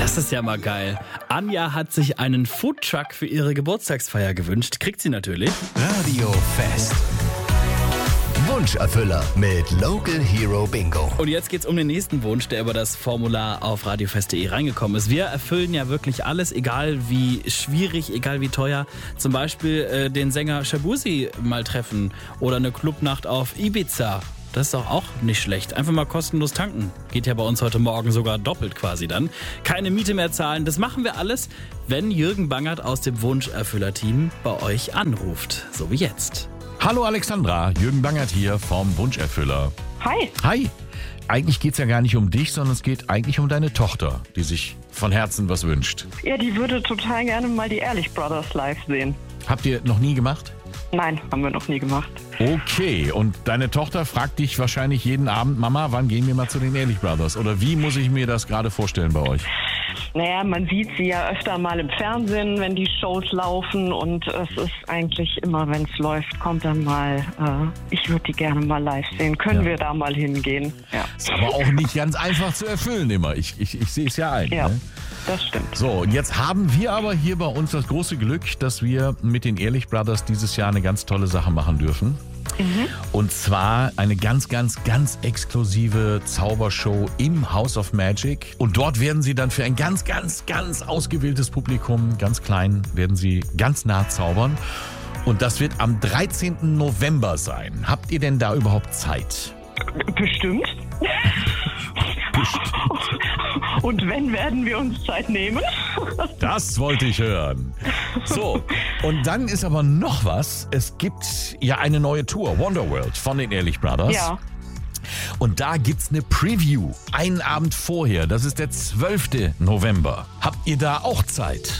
Das ist ja mal geil. Anja hat sich einen Foodtruck für ihre Geburtstagsfeier gewünscht. Kriegt sie natürlich. Radio Fest. Wunscherfüller mit Local Hero Bingo. Und jetzt geht's um den nächsten Wunsch, der über das Formular auf radiofest.de reingekommen ist. Wir erfüllen ja wirklich alles, egal wie schwierig, egal wie teuer. Zum Beispiel den Sänger Shabuzi mal treffen oder eine Clubnacht auf Ibiza. Das ist doch auch nicht schlecht. Einfach mal kostenlos tanken. Geht ja bei uns heute Morgen sogar doppelt quasi dann. Keine Miete mehr zahlen. Das machen wir alles, wenn Jürgen Bangert aus dem Wunscherfüller-Team bei euch anruft. So wie jetzt. Hallo Alexandra, Jürgen Bangert hier vom Wunscherfüller. Hi. Hi. Eigentlich geht's ja gar nicht um dich, sondern es geht eigentlich um deine Tochter, die sich von Herzen was wünscht. Ja, die würde total gerne mal die Ehrlich Brothers live sehen. Habt ihr noch nie gemacht? Nein, haben wir noch nie gemacht. Okay, und deine Tochter fragt dich wahrscheinlich jeden Abend, Mama, wann gehen wir mal zu den Ehrlich Brothers? Oder wie muss ich mir das gerade vorstellen bei euch? Naja, man sieht sie ja öfter mal im Fernsehen, wenn die Shows laufen, und es ist eigentlich immer, wenn es läuft, kommt dann mal, ich würde die gerne mal live sehen. Können wir da mal hingehen? Ja. Ist aber auch nicht ganz einfach zu erfüllen immer. Ich sehe es ja ein. Ja, ne? das stimmt. So, und jetzt haben wir aber hier bei uns das große Glück, dass wir mit den Ehrlich Brothers dieses Jahr eine ganz tolle Sache machen dürfen. Und zwar eine ganz, ganz, ganz exklusive Zaubershow im House of Magic. Und dort werden sie dann für ein ganz, ganz, ganz ausgewähltes Publikum, ganz klein, werden sie ganz nah zaubern. Und das wird am 13. November sein. Habt ihr denn da überhaupt Zeit? Bestimmt. Und wenn, werden wir uns Zeit nehmen? Das wollte ich hören. So, und dann ist aber noch was. Es gibt ja eine neue Tour, Wonderworld von den Ehrlich Brothers. Ja. Und da gibt's eine Preview, einen Abend vorher. Das ist der 12. November. Habt ihr da auch Zeit?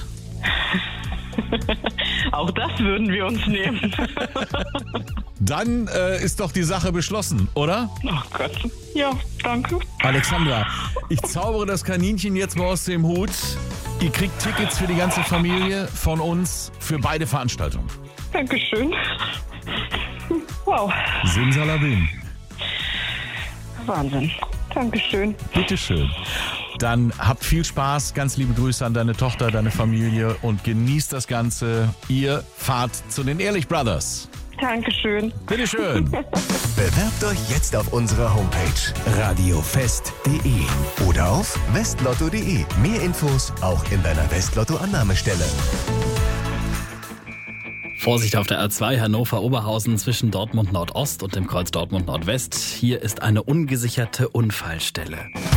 Auch das würden wir uns nehmen. Dann ist doch die Sache beschlossen, oder? Oh Gott. Ja, danke. Alexandra, ich zaubere das Kaninchen jetzt mal aus dem Hut. Ihr kriegt Tickets für die ganze Familie von uns für beide Veranstaltungen. Dankeschön. Wow. Simsalabim. Wahnsinn. Dankeschön. Bitteschön. Dann habt viel Spaß, ganz liebe Grüße an deine Tochter, deine Familie und genießt das Ganze. Ihr fahrt zu den Ehrlich Brothers. Dankeschön. Bitteschön. Bewerbt euch jetzt auf unserer Homepage radiofest.de oder auf westlotto.de. Mehr Infos auch in deiner Westlotto-Annahmestelle. Vorsicht auf der R2 Hannover-Oberhausen zwischen Dortmund Nordost und dem Kreuz Dortmund Nordwest. Hier ist eine ungesicherte Unfallstelle.